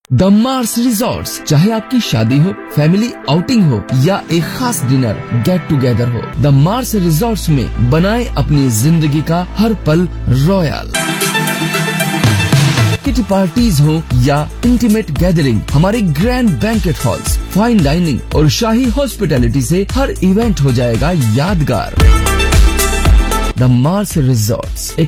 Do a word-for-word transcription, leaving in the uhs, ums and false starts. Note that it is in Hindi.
द मार्स रिजॉर्ट्स, चाहे आपकी शादी हो, फैमिली आउटिंग हो या एक खास डिनर गेट टुगेदर हो, द मार्स रिजॉर्ट्स में बनाए अपनी जिंदगी का हर पल रॉयल। किटी पार्टीज हो या इंटीमेट गैदरिंग, हमारे grand banquet halls, fine dining और शाही हॉस्पिटैलिटी से हर इवेंट हो जाएगा यादगार। The Mars resorts